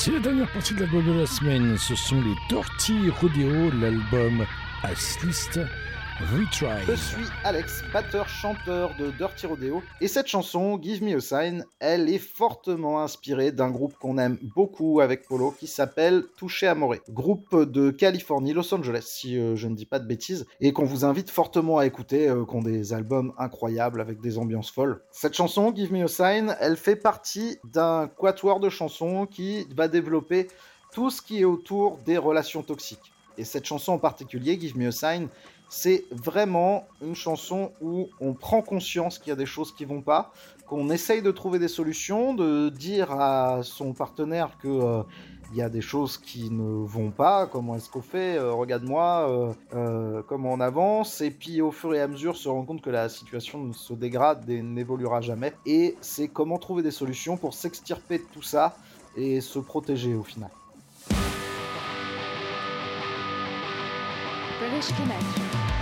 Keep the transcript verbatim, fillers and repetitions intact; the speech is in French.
C'est la dernière partie de l'album de la semaine. Ce sont les Dirty Rodeo, l'album Ice List Retry. Je suis Alex, batteur-chanteur de Dirty Rodeo, et cette chanson, Give Me a Sign, elle est fortement inspirée d'un groupe qu'on aime beaucoup avec Polo, qui s'appelle Touché Amore, groupe de Californie, Los Angeles, si euh, je ne dis pas de bêtises, et qu'on vous invite fortement à écouter, euh, qui ont des albums incroyables avec des ambiances folles. Cette chanson, Give Me a Sign, elle fait partie d'un quatuor de chansons qui va développer tout ce qui est autour des relations toxiques. Et cette chanson en particulier, Give Me a Sign, c'est vraiment une chanson où on prend conscience qu'il y a des choses qui vont pas, qu'on essaye de trouver des solutions, de dire à son partenaire que euh, il y a des choses qui ne vont pas, comment est-ce qu'on fait, euh, regarde-moi, euh, euh, comment on avance, et puis au fur et à mesure se rend compte que la situation se dégrade et n'évoluera jamais, et c'est comment trouver des solutions pour s'extirper de tout ça et se protéger au final. British Connection.